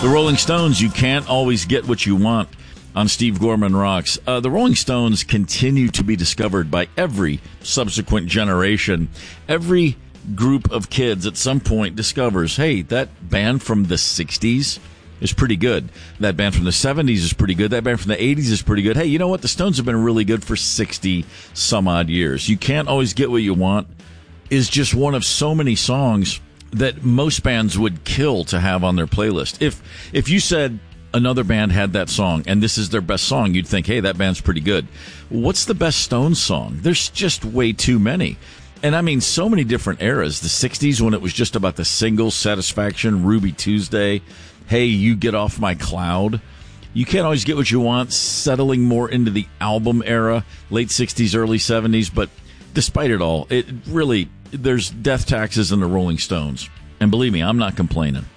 The Rolling Stones, You Can't Always Get What You Want on Steve Gorman Rocks. The Rolling Stones continue to be discovered by every subsequent generation. Every group of kids at some point discovers, hey, that band from the 60s is pretty good. That band from the 70s is pretty good. That band from the 80s is pretty good. Hey, you know what? The Stones have been really good for 60 some odd years. You Can't Always Get What You Want is just one of so many songs that most bands would kill to have on their playlist. If you said another band had that song and this is their best song, you'd think, hey, that band's pretty good. What's the best Stones song? There's just way too many. And I mean, so many different eras. The 60s when it was just about the single, Satisfaction, Ruby Tuesday, Hey, You Get Off My Cloud. You Can't Always Get What You Want, settling more into the album era, late 60s, early 70s. But despite it all, it really, there's death taxes in the Rolling Stones. And believe me, I'm not complaining.